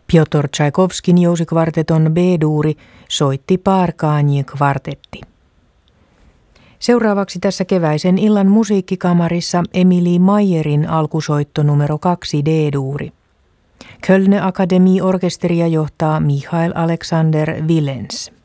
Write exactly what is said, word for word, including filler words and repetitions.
Pjotr Tchaikovskin jousikvarteton B-duuri soitti Parkanyi-kvartetti. Seuraavaksi tässä keväisen illan musiikkikamarissa Emilie Mayerin alkusoitto numero kaksi D-duuri. Kölner Akademi-orkesteria johtaa Michael Alexander Willens.